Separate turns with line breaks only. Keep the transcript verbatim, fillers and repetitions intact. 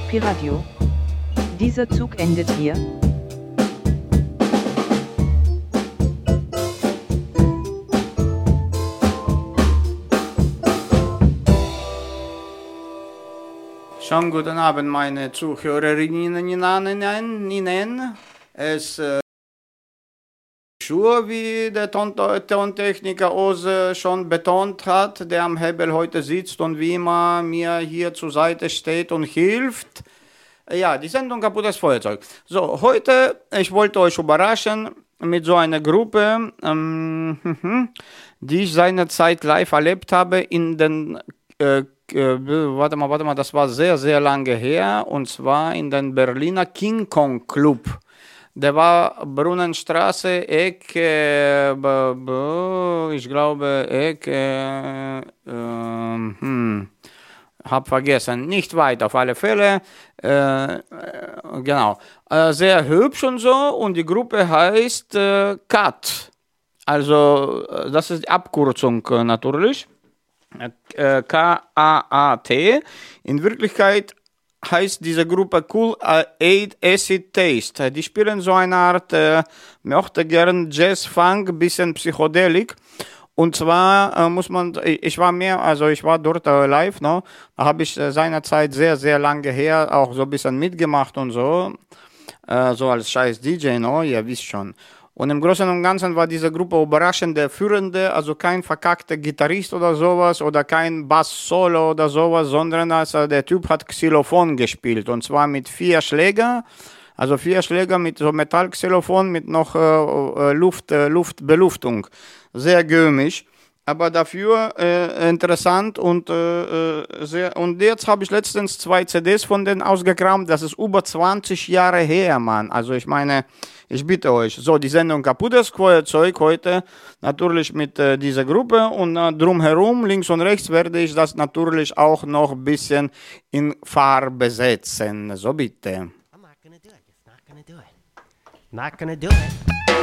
Piradio. Dieser Zug endet hier.
Schönen guten Abend, meine Zuhörerinnen. Es äh, Schuhe, wie der Ton Tontechniker Ose schon betont hat, der am Hebel heute sitzt und wie immer mir hier zur Seite steht und hilft. Ja, die Sendung Kaputtes Feuerzeug. So, heute, ich wollte euch überraschen mit so einer Gruppe, ähm, die ich seinerzeit live erlebt habe in den äh, Äh, warte mal, warte mal, das war sehr, sehr lange her, und zwar in den Berliner King Kong Club. Der war Brunnenstraße, Ecke, b, b, ich glaube, Ecke, äh, hm, hab vergessen, nicht weit, auf alle Fälle, äh, genau, äh, sehr hübsch und so, und die Gruppe heißt äh, Cat, also das ist die Abkürzung äh, natürlich. K A A T. In Wirklichkeit heißt diese Gruppe Cool Aid Acid Taste. Die spielen so eine Art, äh, möchte gern Jazz, Funk, bisschen Psychedelik. Und zwar äh, muss man, ich war mehr, also ich war dort äh, live, no? Da habe ich äh, seinerzeit sehr, sehr lange her auch so ein bisschen mitgemacht und so. Äh, so als scheiß D J, no? Ihr wisst schon. Und im Großen und Ganzen war diese Gruppe überraschend der Führende, also kein verkackter Gitarrist oder sowas oder kein Bass-Solo oder sowas, sondern also der Typ hat Xylophon gespielt, und zwar mit vier Schläger, also vier Schläger mit so Metallxylophon mit noch äh, Luft, äh, Luftbeluftung. Sehr gömisch, aber dafür äh, interessant und äh, sehr. Und jetzt habe ich letztens zwei C Ds von denen ausgekramt, das ist über zwanzig Jahre her, Mann. Also ich meine, ich bitte euch, so die Sendung Kaputtes Feuerzeug heute natürlich mit äh, dieser Gruppe, und äh, drumherum, links und rechts, werde ich das natürlich auch noch ein bisschen in Farbe setzen. So bitte.
I'm not gonna do it. It's not gonna do it. Not gonna do it.